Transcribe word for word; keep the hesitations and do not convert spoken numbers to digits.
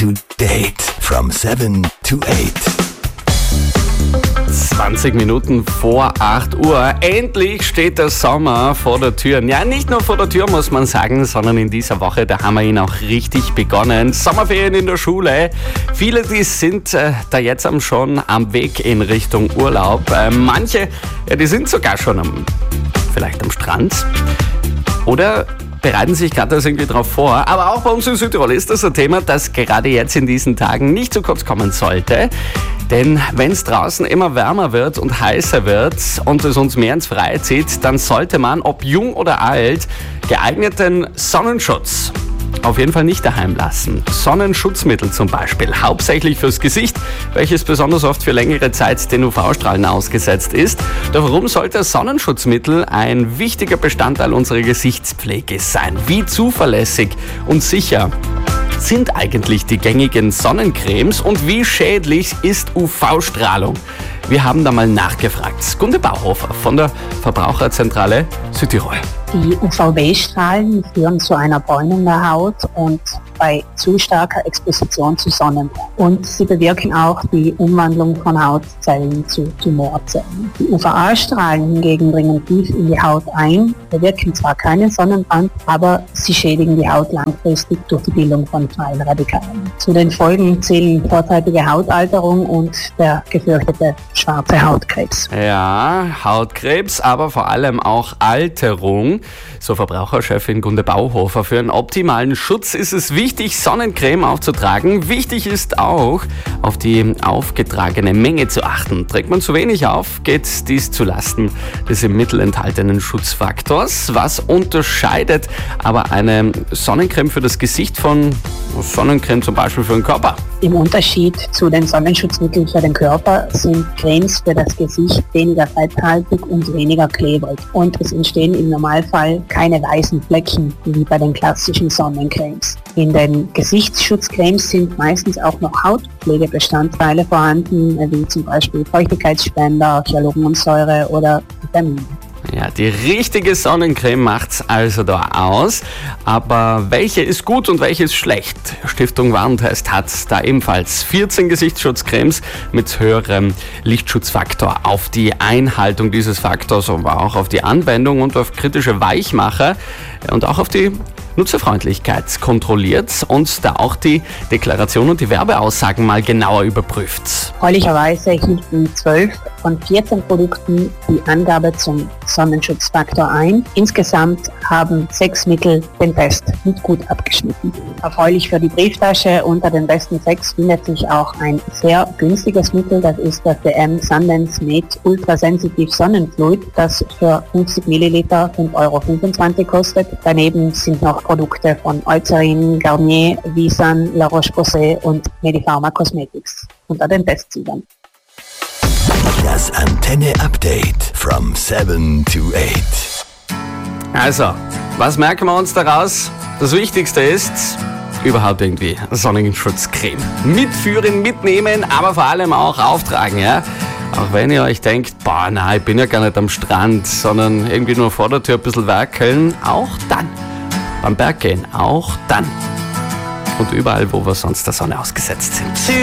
to date. From seven to eight. zwanzig Minuten vor acht Uhr. Endlich steht der Sommer vor der Tür. Ja, nicht nur vor der Tür, muss man sagen, sondern in dieser Woche, da haben wir ihn auch richtig begonnen. Sommerferien in der Schule. Viele, die sind äh, da jetzt schon am Weg in Richtung Urlaub. Äh, manche, ja, die sind sogar schon am, vielleicht am Strand. Oder bereiten sich gerade das irgendwie drauf vor. Aber auch bei uns in Südtirol ist das ein Thema, das gerade jetzt in diesen Tagen nicht zu kurz kommen sollte. Denn wenn es draußen immer wärmer wird und heißer wird und es uns mehr ins Freie zieht, dann sollte man, ob jung oder alt, geeigneten Sonnenschutz auf jeden Fall nicht daheim lassen. Sonnenschutzmittel zum Beispiel, hauptsächlich fürs Gesicht, welches besonders oft für längere Zeit den U V-Strahlen ausgesetzt ist. Doch warum sollte Sonnenschutzmittel ein wichtiger Bestandteil unserer Gesichtspflege sein? Wie zuverlässig und sicher sind eigentlich die gängigen Sonnencremes und wie schädlich ist U V-Strahlung? Wir haben da mal nachgefragt. Gunde Bauhofer von der Verbraucherzentrale Südtirol. Die U V B-Strahlen führen zu einer Bräunung der Haut und bei zu starker Exposition zu Sonnenbrand. Und sie bewirken auch die Umwandlung von Hautzellen zu Tumorzellen. Die U V A-Strahlen hingegen dringen tief in die Haut ein, bewirken zwar keinen Sonnenbrand, aber sie schädigen die Haut langfristig durch die Bildung von freien Radikalen. Zu den Folgen zählen vorzeitige Hautalterung und der gefürchtete schwarze Hautkrebs. Ja, Hautkrebs, aber vor allem auch Alterung. So Verbraucherchefin Gunde Bauhofer. Für einen optimalen Schutz ist es wichtig, Sonnencreme aufzutragen. Wichtig ist auch, auf die aufgetragene Menge zu achten. Trägt man zu wenig auf, geht dies zulasten des im Mittel enthaltenen Schutzfaktors. Was unterscheidet aber eine Sonnencreme für das Gesicht von Sonnencreme zum Beispiel für den Körper? Im Unterschied zu den Sonnenschutzmitteln für den Körper sind Cremes für das Gesicht weniger fetthaltig und weniger klebrig. Und es entstehen im Normalfall keine weißen Flecken wie bei den klassischen Sonnencremes. In den Gesichtsschutzcremes sind meistens auch noch Hautpflegebestandteile vorhanden, wie zum Beispiel Feuchtigkeitsspender, Hyaluronsäure oder Vitamine. Ja, die richtige Sonnencreme macht's also da aus. Aber welche ist gut und welche ist schlecht? Stiftung Warentest hat da ebenfalls vierzehn Gesichtsschutzcremes mit höherem Lichtschutzfaktor auf die Einhaltung dieses Faktors, aber auch auf die Anwendung und auf kritische Weichmacher und auch auf die Nutzerfreundlichkeit kontrolliert und da auch die Deklaration und die Werbeaussagen mal genauer überprüft. Erfreulicherweise hielten zwölf von vierzehn Produkten die Angabe zum Sonnenschutzfaktor ein. Insgesamt haben sechs Mittel den Test nicht gut abgeschnitten. Erfreulich für die Brieftasche, unter den besten sechs findet sich auch ein sehr günstiges Mittel, das ist das D M Sundance Made Ultrasensitiv Sonnenfluid, das für fünfzig Milliliter fünf Euro fünfundzwanzig kostet. Daneben sind noch Produkte von Eucerin, Garnier, Visan, La Roche-Posay und Medipharma Cosmetics unter den Testsiegern. Das Antenne Update from seven to eight. Also, was merken wir uns daraus? Das Wichtigste ist überhaupt irgendwie Sonnenschutzcreme. Mitführen, mitnehmen, aber vor allem auch auftragen, ja? Auch wenn ihr euch denkt, boah, nein, ich bin ja gar nicht am Strand, sondern irgendwie nur vor der Tür ein bisschen werkeln, auch dann. Beim Berg gehen, auch dann. Und überall, wo wir sonst der Sonne ausgesetzt sind.